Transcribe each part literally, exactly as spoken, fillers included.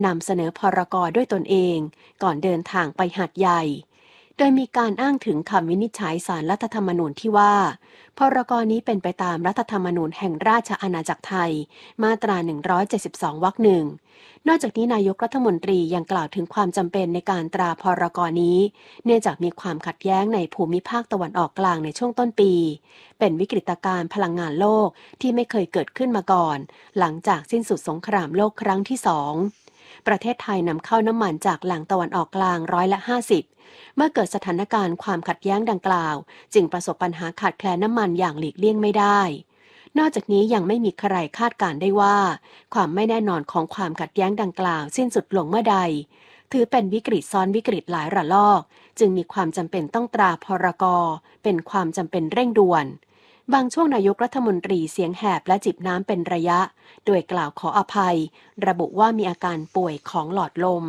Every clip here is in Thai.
นำเสนอพรก.ด้วยตนเองก่อนเดินทางไปหาดใหญ่โดยมีการอ้างถึงคำวินิจฉัยศาลรัฐธรรมนูญที่ว่าพรก.นี้เป็นไปตามรัฐธรรมนูญแห่งราชอาณาจักรไทยมาตราหนึ่งร้อยเจ็ดสิบสองวรรคหนึ่งนอกจากนี้นายกรัฐมนตรียังกล่าวถึงความจำเป็นในการตราพรก.นี้เนื่องจากมีความขัดแย้งในภูมิภาคตะวันออกกลางในช่วงต้นปีเป็นวิกฤตการณ์พลังงานโลกที่ไม่เคยเกิดขึ้นมาก่อนหลังจากสิ้นสุดสงครามโลกครั้งที่สองประเทศไทยนำเข้าน้ำมันจากแหล่งตะวันออกกลางร้อยละห้าสิบเมื่อเกิดสถานการณ์ความขัดแย้งดังกล่าวจึงประสบปัญหาขาดแคลนน้ำมันอย่างหลีกเลี่ยงไม่ได้นอกจากนี้ยังไม่มีใครคาดการณ์ได้ว่าความไม่แน่นอนของความขัดแย้งดังกล่าวสิ้นสุดลงเมื่อใดถือเป็นวิกฤตซ้อนวิกฤตหลายระลอกจึงมีความจำเป็นต้องตราพรก.เป็นความจำเป็นเร่งด่วนบางช่วงนายกรัฐมนตรีเสียงแหบและจิบน้ำเป็นระยะโดยกล่าวขออภัยระบุว่ามีอาการป่วยของหลอดลม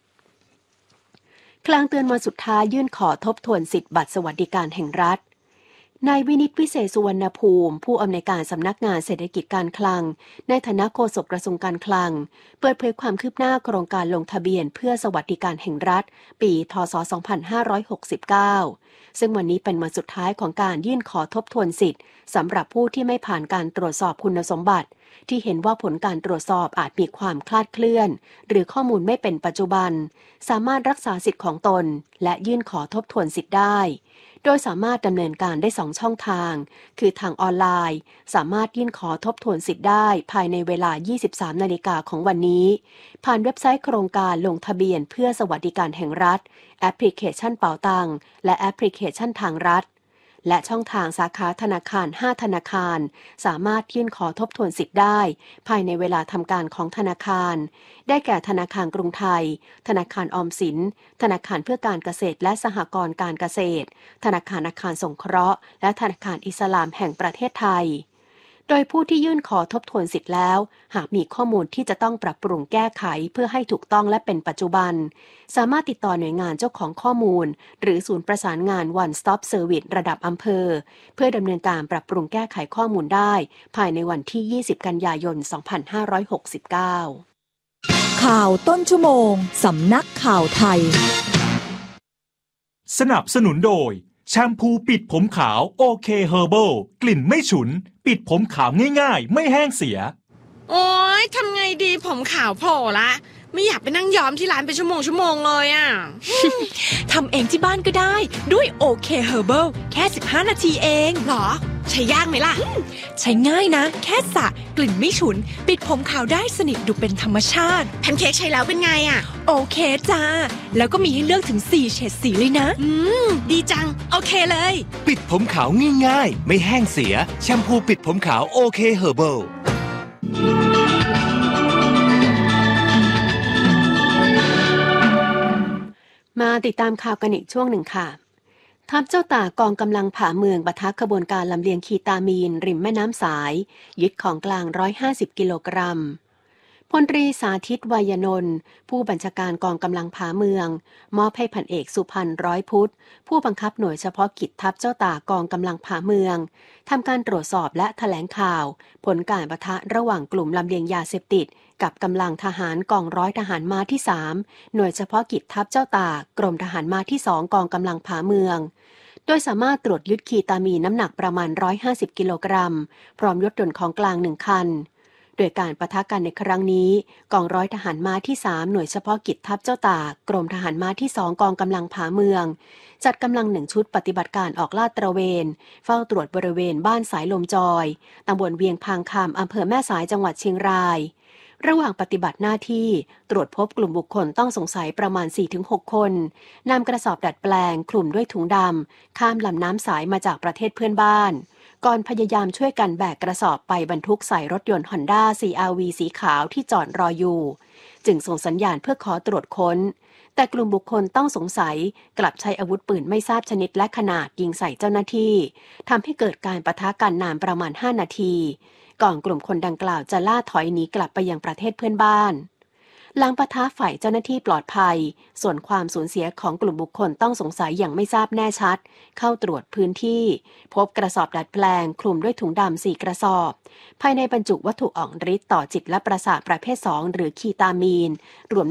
กลางเตือนวันสุดท้ายยื่นขอทบทวนสิทธิบัตรสวัสดิการแห่งรัฐนายวินิตวิเศษสุวรรณภูมิผู้อำนวยการสำนักงานเศรษฐกิจการคลังในฐานะโฆษกกระทรวงการคลังเปิดเผยความคืบหน้าโครงการลงทะเบียนเพื่อสวัสดิการแห่งรัฐปีพ.ศ. สองพันห้าร้อยหกสิบเก้าซึ่งวันนี้เป็นวันสุดท้ายของการยื่นขอทบทวนสิทธิ์สำหรับผู้ที่ไม่ผ่านการตรวจสอบคุณสมบัติที่เห็นว่าผลการตรวจสอบอาจมีความคลาดเคลื่อนหรือข้อมูลไม่เป็นปัจจุบันสามารถรักษาสิทธิ์ของตนและยื่นขอทบทวนสิทธิ์ได้โดยสามารถดำเนินการได้สองช่องทางคือทางออนไลน์สามารถยื่นขอทบทวนสิทธิ์ได้ภายในเวลา ยี่สิบสามนาฬิกาของวันนี้ผ่านเว็บไซต์โครงการลงทะเบียนเพื่อสวัสดิการแห่งรัฐแอปพลิเคชันเป๋าตังและแอปพลิเคชันทางรัฐและช่องทางสาขาธนาคารห้าธนาคารสามารถยื่นขอทบทวนสิทธิ์ได้ภายในเวลาทำการของธนาคารได้แก่ธนาคารกรุงไทยธนาคารออมสินธนาคารเพื่อการเกษตรและสหกรณ์การเกษตรธนาคารอาคารสงเคราะห์และธนาคารอิสลามแห่งประเทศไทยโดยผู้ที่ยื่นขอทบทวนสิทธิ์แล้วหากมีข้อมูลที่จะต้องปรับปรุงแก้ไขเพื่อให้ถูกต้องและเป็นปัจจุบันสามารถติดต่อหน่วยงานเจ้าของข้อมูลหรือศูนย์ประสานงาน One Stop Service ระดับอำเภอเพื่อดำเนินการปรับปรุงแก้ไขข้อมูลได้ภายในวันที่ ยี่สิบกันยายน สองพันห้าร้อยหกสิบเก้าข่าวต้นชั่วโมงสำนักข่าวไทยสนับสนุนโดยแชมพูปิดผมขาวโอเคเฮอร์เบิลกลิ่นไม่ฉุนปิดผมขาวง่ายๆไม่แห้งเสียโอ๊ยทำไงดีผมขาวโผล่ละไม่อยากไปนั่งย้อมที่ร้านเป็นชั่วโมงชั่วโมงเลยอ่ะทำเองที่บ้านก็ได้ด้วยโอเคเฮอร์เบิลแค่สิบห้านาทีเองหรอใช้ยากไหมล่ะใช้ง่ายนะแค่สระกลิ่นไม่ฉุนปิดผมขาวได้สนิทดูเป็นธรรมชาติแพนเค้กใช้แล้วเป็นไงอ่ะโอเคจ้าแล้วก็มีให้เลือกถึงสี่เฉดสีเลยนะอืมดีจังโอเคเลยปิดผมขาวง่ายๆไม่แห้งเสียแชมพูปิดผมขาวโอเคเฮอร์เบิลมาติดตามข่าวกันอีกช่วงหนึ่งค่ะทัพเจ้าตากองกำลังผ่าเมืองปะทะขบวนการลำเลียงคีตามีนริมแม่น้ำสายยึดของกลางหนึ่งร้อยห้าสิบกิโลกรัมพลตรีสาธิตวายนนท์ผู้บัญชาการกองกำลังผ่าเมืองมอบให้พันเอกสุพันธ์ร้อยพุทธผู้บังคับหน่วยเฉพาะกิจทัพเจ้าตากองกำลังผ่าเมืองทำการตรวจสอบและแถลงข่าวผลการปะทะระหว่างกลุ่มลำเลียงยาเสพติดกับกำลังทหารกองร้อยทหารม้าที่สามหน่วยเฉพาะกิจทัพเจ้าตากกรมทหารม้าที่สองกองกำลังผ่าเมืองโดยสามารถตรวจยึดคีตามีนน้ำหนักประมาณหนึ่งร้อยห้าสิบกิโลกรัมพร้อมยศยนต์ของกลางหนึ่งคันโดยการปะทะกันในครั้งนี้กองร้อยทหารม้าที่สามหน่วยเฉพาะกิจทัพเจ้าตากกรมทหารม้าที่สองกองกำลังผาเมืองจัดกำลังหนึ่งชุดปฏิบัติการออกลาดตระเวนเฝ้าตรวจบริเวณบ้านสายลมจอยตำบลเวียงพางคำอำเภอแม่สายจังหวัดเชียงรายระหว่างปฏิบัติหน้าที่ตรวจพบกลุ่มบุคคลต้องสงสัยประมาณ สี่ถึงหก คนนำกระสอบดัดแปลงคลุมด้วยถุงดำข้ามลำน้ำสายมาจากประเทศเพื่อนบ้านก่อนพยายามช่วยกันแบกกระสอบไปบรรทุกใส่รถยนต์ Honda ซี อาร์ วี สีขาวที่จอดรออยู่จึงส่งสัญญาณเพื่อขอตรวจค้นแต่กลุ่มบุคคลต้องสงสัยกลับใช้อาวุธปืนไม่ทราบชนิดและขนาดยิงใส่เจ้าหน้าที่ทำให้เกิดการปะทะกันนานประมาณห้านาทีก่อนกลุ่มคนดังกล่าวจะล่าถอยหนีกลับไปยังประเทศเพื่อนบ้านหลังปะทะฝ่ายเจ้าหน้าที่ปลอดภัยส่วนความสูญเสียของกลุ่มบุคคลต้องสงสัยอย่างไม่ทราบแน่ชัดเข้าตรวจพื้นที่พบกระสอบดัดแปลงคลุมด้วยถุงดำสี่กระสอบภายในบรรจุวัตถุออกฤทธิ์ต่อจิตและประสาทประเภทสองหรือคีตามีนรวม